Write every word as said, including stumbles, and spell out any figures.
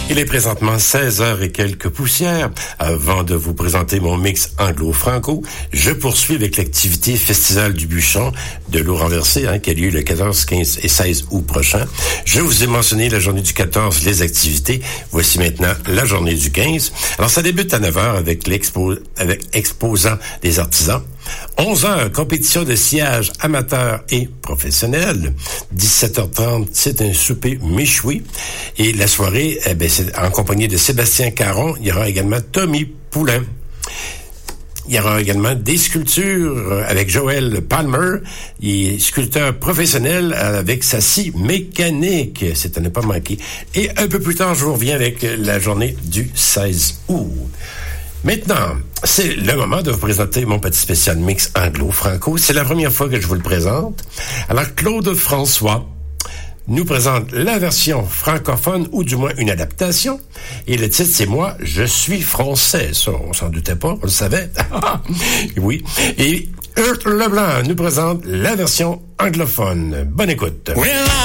Il est présentement seize heures et quelques poussières. Avant de vous présenter mon mix anglo-franco, je poursuis avec l'activité Festival du Bûchon de l'eau renversée, hein, qui a lieu le quatorze, quinze et seize août prochain. Je vous ai mentionné la journée du quatorze, les activités. Voici maintenant la journée du quinze. Alors, ça débute à neuf heures avec l'expo, avec exposant des artisans. onze heures, compétition de sciage amateur et professionnel. dix-sept heures trente, c'est un souper méchoui. Et la soirée, eh ben, c'est en compagnie de Sébastien Caron. Il y aura également Tommy Poulain. Il y aura également des sculptures avec Joël Palmer. Il est sculpteur professionnel avec sa scie mécanique. C'est à ne pas manquer. Et un peu plus tard, je vous reviens avec la journée du seize août. Maintenant, c'est le moment de vous présenter mon petit spécial mix anglo-franco. C'est la première fois que je vous le présente. Alors, Claude François nous présente la version francophone, ou du moins une adaptation. Et le titre, c'est « Moi, je suis français ». Ça, on s'en doutait pas, on le savait. Oui. Et Hurt Leblanc nous présente la version anglophone. Bonne écoute. Well,